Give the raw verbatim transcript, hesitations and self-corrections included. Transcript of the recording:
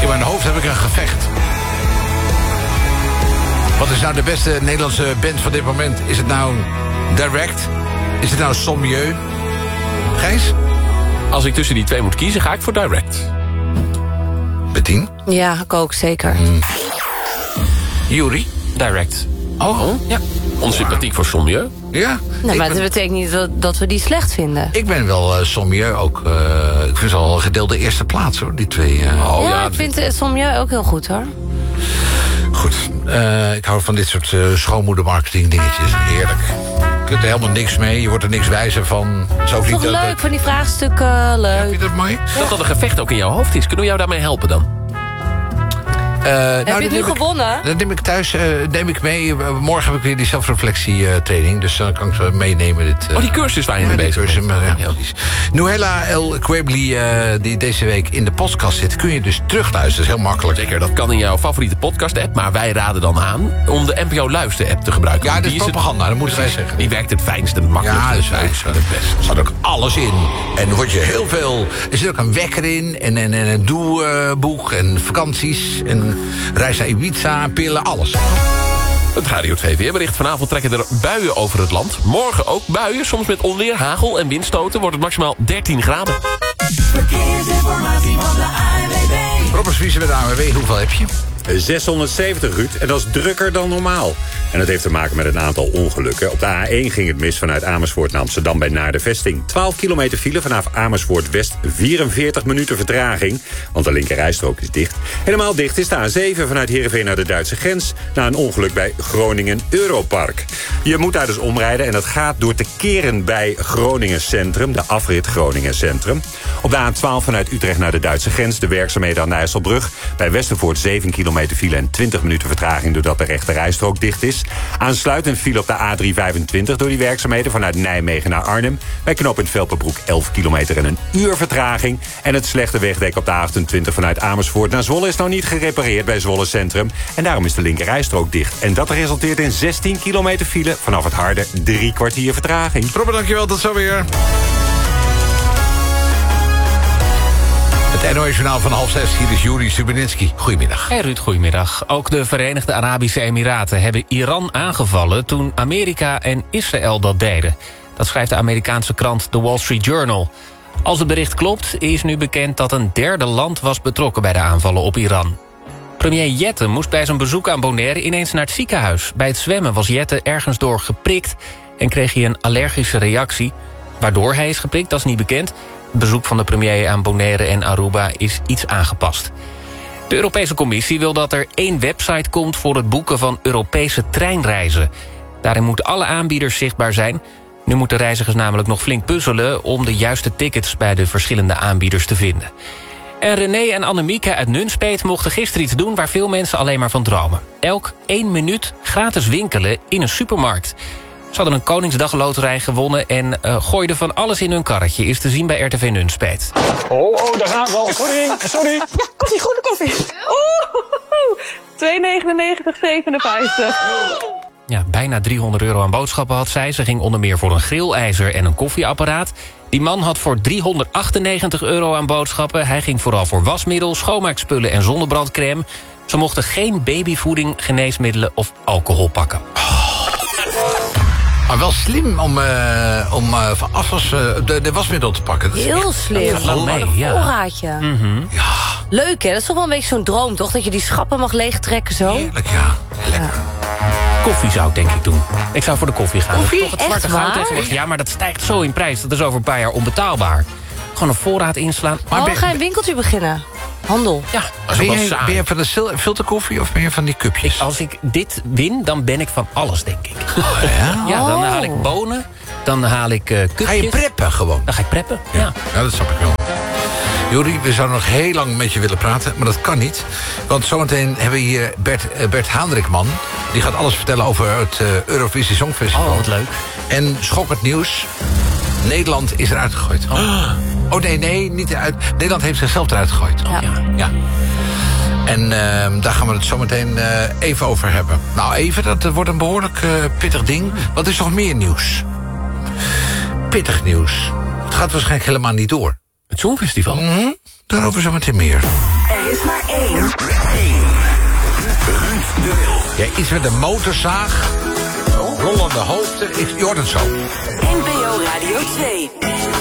in mijn hoofd heb ik een gevecht. Wat is nou de beste Nederlandse band van dit moment? Is het nou Direct? Is het nou Sommieu? Gijs? Als ik tussen die twee moet kiezen, ga ik voor Direct. Bettien? Ja, ik ook, zeker. Mm. Juri? Direct. Oh? Ja. Onsympathiek voor Sommieu. Ja. Nou, maar ben... dat betekent niet dat, dat we die slecht vinden. Ik ben wel uh, Sommieu ook... Uh, ik vind het al een gedeelde eerste plaats, hoor. Die twee... Uh... Oh, ja, ja, ik vind uh, Sommieu ook heel goed, hoor. Goed. Uh, ik hou van dit soort uh, schoonmoedermarketing dingetjes. Heerlijk. Je kunt er helemaal niks mee. Je wordt er niks wijzer van. Het is ook leuk, dat... van die vraagstukken. Leuk. Ja, vind je dat mooi? Ja. Dat dat een gevecht ook in jouw hoofd is. Kunnen we jou daarmee helpen dan? Uh, heb nou, je het nu gewonnen? Dan neem ik thuis uh, neem ik mee. Uh, morgen heb ik weer die zelfreflectie uh, training. Dus dan kan ik ze meenemen. Dit, uh, oh, die cursus waar je mee ja, bezig cursus, bent. Ja, ja. Nuhela El Quebli, uh, die deze week in de podcast zit... kun je dus terugluisteren. Dat is heel makkelijk. Zeker, dat kan in jouw favoriete podcast-app. Maar wij raden dan aan om de N P O Luister-app te gebruiken. Ja, dat is die propaganda, is het, dat moeten wij zeggen. Die werkt het fijnst en het makkelijkst. Ja, dat is het fijn. Het best. Er staat ook alles in. En dan word je heel veel... Er zit ook een wekker in. En, en, en een doelboek. En vakanties. En reis naar Ibiza, pillen, alles. Het Radio twee weerbericht. Vanavond trekken er buien over het land. Morgen ook buien, soms met onweer, hagel en windstoten. Wordt het maximaal dertien graden. Verkeersinformatie van de A N W B. Robert Vries met de A N W B, hoeveel heb je? zeshonderdzeventig, Ruud, en dat is drukker dan normaal. En dat heeft te maken met een aantal ongelukken. Op de A één ging het mis vanuit Amersfoort naar Amsterdam bij Naardenvesting. twaalf kilometer file vanaf Amersfoort West, vierenveertig minuten vertraging. Want de linkerrijstrook is dicht. Helemaal dicht is de A zeven vanuit Heerenveen naar de Duitse grens... na een ongeluk bij Groningen Europark. Je moet daar dus omrijden en dat gaat door te keren bij Groningen Centrum... de afrit Groningen Centrum. Op de A twaalf vanuit Utrecht naar de Duitse grens... de werkzaamheden aan de IJsselbrug. Bij Westervoort zeven kilometer file en twintig minuten vertraging... doordat de rechterrijstrook dicht is. Aansluitend file op de A driehonderdvijfentwintig door die werkzaamheden... vanuit Nijmegen naar Arnhem. Bij knooppunt Velperbroek elf kilometer en een uur vertraging. En het slechte wegdek op de A achtentwintig vanuit Amersfoort naar Zwolle... is nog niet gerepareerd bij Zwolle Centrum. En daarom is de linkerrijstrook dicht. En dat resulteert in zestien kilometer file... vanaf het Harde drie kwartier vertraging. Robert, dankjewel. Tot zo weer. Het N O S-journaal van half zes, hier is Juri Stubenitski. Goedemiddag. Hey Ruud, goedemiddag. Ook de Verenigde Arabische Emiraten hebben Iran aangevallen... toen Amerika en Israël dat deden. Dat schrijft de Amerikaanse krant The Wall Street Journal. Als het bericht klopt, is nu bekend dat een derde land was betrokken... bij de aanvallen op Iran. Premier Jette moest bij zijn bezoek aan Bonaire ineens naar het ziekenhuis. Bij het zwemmen was Jette ergens door geprikt... en kreeg hij een allergische reactie. Waardoor hij is geprikt, dat is niet bekend... Het bezoek van de premier aan Bonaire en Aruba is iets aangepast. De Europese Commissie wil dat er één website komt... voor het boeken van Europese treinreizen. Daarin moeten alle aanbieders zichtbaar zijn. Nu moeten reizigers namelijk nog flink puzzelen... om de juiste tickets bij de verschillende aanbieders te vinden. En René en Annemieke uit Nunspeet mochten gisteren iets doen... waar veel mensen alleen maar van dromen. Elk één minuut gratis winkelen in een supermarkt... Ze hadden een Koningsdagloterij gewonnen en uh, gooiden van alles in hun karretje. Is te zien bij R T V Nunspeet. Oh, oh, daar gaan we al. Sorry, sorry. Ja, koffie, goede koffie. Oeh, twee negenennegentig zevenenvijftig. Ja, bijna driehonderd euro aan boodschappen had zij. Ze ging onder meer voor een grillijzer en een koffieapparaat. Die man had voor driehonderdachtennegentig euro aan boodschappen. Hij ging vooral voor wasmiddel, schoonmaakspullen en zonnebrandcrème. Ze mochten geen babyvoeding, geneesmiddelen of alcohol pakken. Maar wel slim om, uh, om uh, van afwas uh, de, de wasmiddel te pakken. Dat Heel slim. Dat gaat mee, ja. Een voorraadje. Mm-hmm. Ja. Leuk, hè? Dat is toch wel een beetje zo'n droom, toch? Dat je die schappen mag leegtrekken zo. Heerlijk, ja. Lekker. Koffie zou ik denk ik doen. Ik zou voor de koffie gaan. Koffie? Dat is toch het zwarte Echt goud waar? tegenwoordig. Ja, maar dat stijgt zo in prijs. Dat is over een paar jaar onbetaalbaar. Gewoon een voorraad inslaan. Maar oh, dan ga je een winkeltje beginnen. Handel. Ja, dat is Ben wel je, saai. ben je van de sil- filterkoffie of ben je van die cupjes? Ik, als ik dit win, dan ben ik van alles, denk ik. Oh, ja? Ja, dan Oh. haal ik bonen. Dan haal ik uh, cupjes. Ga je preppen gewoon? Dan ga ik preppen, ja. Ja, ja, dat snap ik wel. Jori, we zouden nog heel lang met je willen praten, maar dat kan niet. Want zometeen hebben we hier Bert, uh, Bert Haandrikman. Die gaat alles vertellen over het uh, Eurovisie Songfestival. Oh, wat leuk. En schokkend nieuws. Nederland is eruit gegooid. Oh, oh nee, nee, niet eruit. Nederland heeft zichzelf eruit gegooid. Ja. Ja. En uh, daar gaan we het zometeen uh, even over hebben. Nou, even, dat uh, wordt een behoorlijk uh, pittig ding. Wat is nog meer nieuws? Pittig nieuws. Het gaat waarschijnlijk helemaal niet door. Het Songfestival? Mm-hmm. Daarover zo meteen meer. Er is maar één. Ruud de Wild. Ja, iets met een motorzaag. Rollende hoofden. Ik, je hoort het zo. N P O Radio twee.